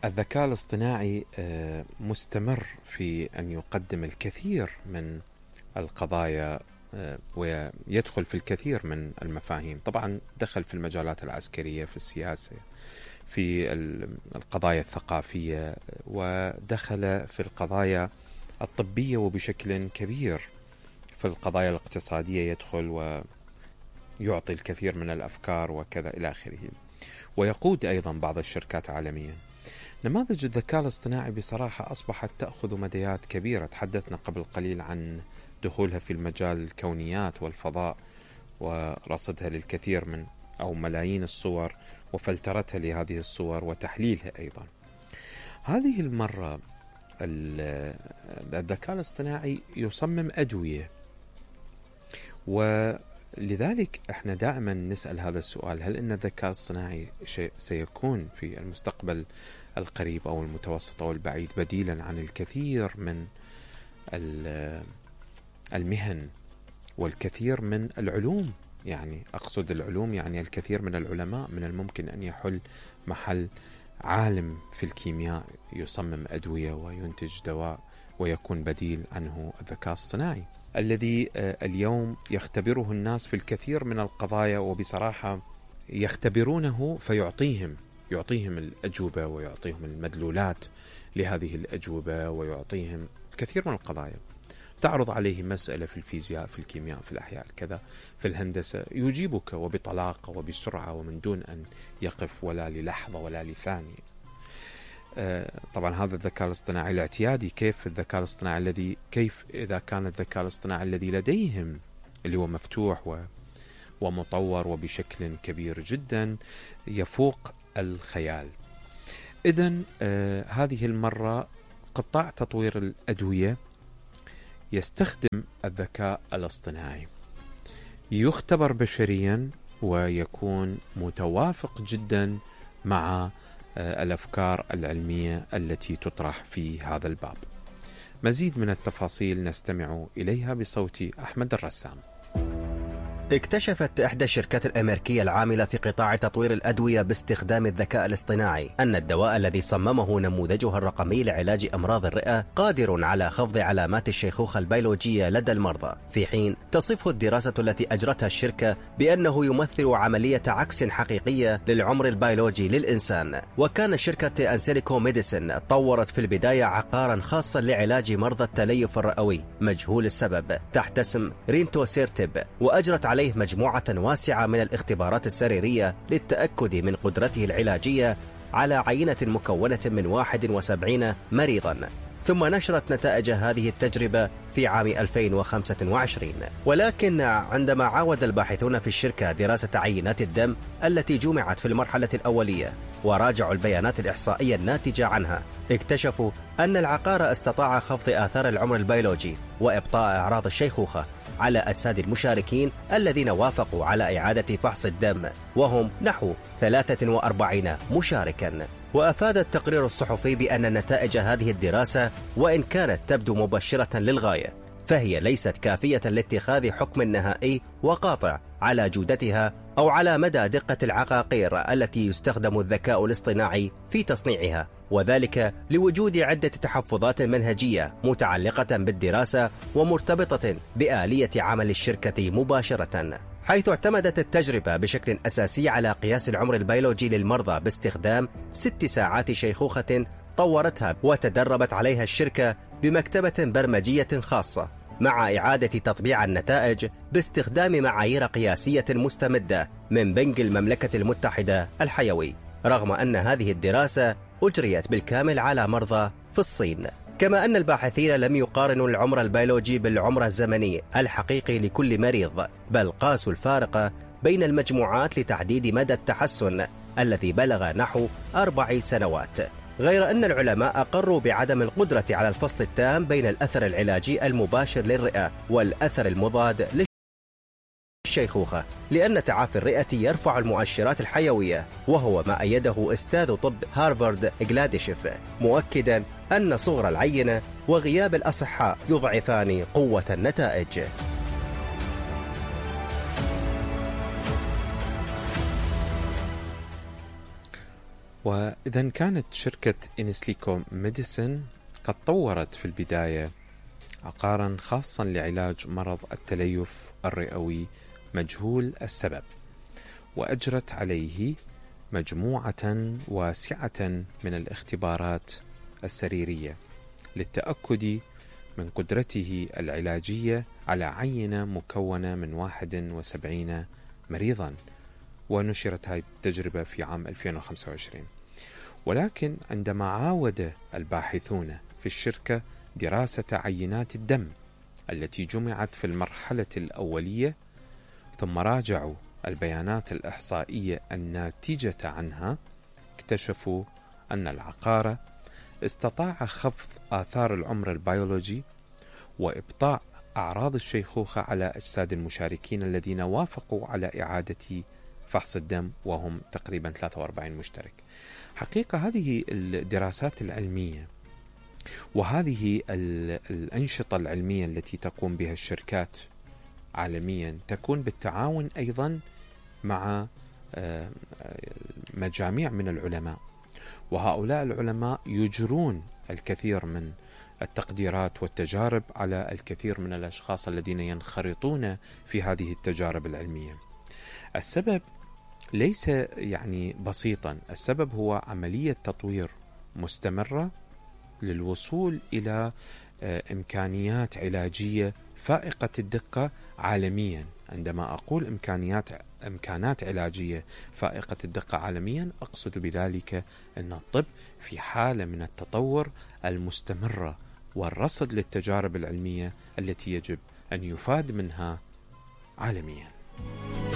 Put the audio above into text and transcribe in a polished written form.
الذكاء الاصطناعي مستمر في أن يقدم الكثير من القضايا ويدخل في الكثير من المفاهيم. طبعا دخل في المجالات العسكرية، في السياسة، في القضايا الثقافية، ودخل في القضايا الطبية، وبشكل كبير في القضايا الاقتصادية يدخل ويعطي الكثير من الأفكار وكذا إلى آخره، ويقود أيضا بعض الشركات عالميا. نماذج الذكاء الاصطناعي بصراحة أصبحت تأخذ مديات كبيرة. تحدثنا قبل قليل عن دخولها في المجال الكونيات والفضاء، ورصدها للكثير من أو ملايين الصور، وفلترتها لهذه الصور وتحليلها أيضا. هذه المرة الذكاء الاصطناعي يصمم أدوية، ولذلك احنا دائما نسأل هذا السؤال: هل ان الذكاء الصناعي سيكون في المستقبل القريب أو المتوسط أو البعيد بديلا عن الكثير من المهن والكثير من العلوم؟ يعني أقصد العلوم، يعني الكثير من العلماء من الممكن أن يحل محل عالم في الكيمياء يصمم أدوية وينتج دواء، ويكون بديل عنه الذكاء الصناعي الذي اليوم يختبره الناس في الكثير من القضايا. وبصراحة يختبرونه فيعطيهم الأجوبة، ويعطيهم المدلولات لهذه الأجوبة، ويعطيهم الكثير من القضايا. تعرض عليه مسألة في الفيزياء، في الكيمياء، في الأحياء، كذا في الهندسة، يجيبك وبطلاقة وبسرعة ومن دون أن يقف ولا للحظة ولا لثانية. طبعا هذا الذكاء الاصطناعي الاعتيادي. كيف الذكاء الاصطناعي كيف إذا كان الذكاء الاصطناعي الذي لديهم اللي هو مفتوح ومطور وبشكل كبير جدا يفوق الخيال؟ إذن هذه المرة قطاع تطوير الأدوية يستخدم الذكاء الاصطناعي، يختبر بشريا ويكون متوافق جدا مع الأفكار العلمية التي تطرح في هذا الباب. مزيد من التفاصيل نستمع إليها بصوت أحمد الرسام. اكتشفت إحدى الشركات الأمريكية العاملة في قطاع تطوير الأدوية باستخدام الذكاء الاصطناعي أن الدواء الذي صممه نموذجها الرقمي لعلاج أمراض الرئة قادر على خفض علامات الشيخوخة البيولوجية لدى المرضى، في حين تصفه الدراسة التي أجرتها الشركة بأنه يمثل عملية عكس حقيقية للعمر البيولوجي للإنسان. وكانت شركة أنسيليكو ميديسن طورت في البداية عقارا خاصا لعلاج مرضى التليف الرئوي مجهول السبب تحت اسم رينتوسيرتيب، وأجرت عليه مجموعة واسعة من الاختبارات السريرية للتأكد من قدرته العلاجية على عينة مكونة من 71 مريضا، ثم نشرت نتائج هذه التجربة في عام 2025. ولكن عندما عاود الباحثون في الشركة دراسة عينات الدم التي جمعت في المرحلة الأولية وراجعوا البيانات الإحصائية الناتجة عنها، اكتشفوا أن العقار استطاع خفض آثار العمر البيولوجي وإبطاء أعراض الشيخوخة على أجساد المشاركين الذين وافقوا على إعادة فحص الدم، وهم نحو 43 مشاركا. وأفاد التقرير الصحفي بأن نتائج هذه الدراسة وإن كانت تبدو مبشرة للغاية، فهي ليست كافية لاتخاذ حكم نهائي وقاطع على جودتها أو على مدى دقة العقاقير التي يستخدم الذكاء الاصطناعي في تصنيعها، وذلك لوجود عدة تحفظات منهجية متعلقة بالدراسة ومرتبطة بآلية عمل الشركة مباشرة، حيث اعتمدت التجربة بشكل أساسي على قياس العمر البيولوجي للمرضى باستخدام 6 ساعات شيخوخة طورتها وتدربت عليها الشركة بمكتبة برمجية خاصة، مع إعادة تطبيع النتائج باستخدام معايير قياسية مستمدة من بنك المملكة المتحدة الحيوي، رغم أن هذه الدراسة أجريت بالكامل على مرضى في الصين. كما أن الباحثين لم يقارنوا العمر البيولوجي بالعمر الزمني الحقيقي لكل مريض، بل قاسوا الفارق بين المجموعات لتحديد مدى التحسن الذي بلغ نحو 4 سنوات. غير أن العلماء أقروا بعدم القدرة على الفصل التام بين الأثر العلاجي المباشر للرئة والأثر المضاد للشيخوخة، لأن تعافي الرئة يرفع المؤشرات الحيوية، وهو ما أيده أستاذ طب هارفارد جلاديشيف، مؤكدا أن صغر العينة وغياب الأصحاء يضعفان قوة النتائج. وإذا كانت شركة إنسليكو ميديسن قد طورت في البداية عقارا خاصا لعلاج مرض التليف الرئوي مجهول السبب، وأجرت عليه مجموعة واسعة من الاختبارات السريرية للتأكد من قدرته العلاجية على عينة مكونة من 71 مريضا، ونشرت هذه التجربة في عام 2025. ولكن عندما عاود الباحثون في الشركة دراسة عينات الدم التي جمعت في المرحلة الأولية ثم راجعوا البيانات الإحصائية الناتجة عنها، اكتشفوا أن العقار استطاع خفض آثار العمر البيولوجي وإبطاء أعراض الشيخوخة على أجساد المشاركين الذين وافقوا على إعادة فحص الدم، وهم تقريبا 43 مشترك. حقيقة هذه الدراسات العلمية وهذه الأنشطة العلمية التي تقوم بها الشركات عالميا تكون بالتعاون أيضا مع مجاميع من العلماء، وهؤلاء العلماء يجرون الكثير من التقديرات والتجارب على الكثير من الأشخاص الذين ينخرطون في هذه التجارب العلمية. السبب ليس يعني بسيطا، السبب هو عملية تطوير مستمرة للوصول إلى إمكانيات علاجية فائقة الدقة عالميا. عندما أقول إمكانات علاجية فائقة الدقة عالميا، أقصد بذلك أن الطب في حالة من التطور المستمرة والرصد للتجارب العلمية التي يجب أن يفاد منها عالميا.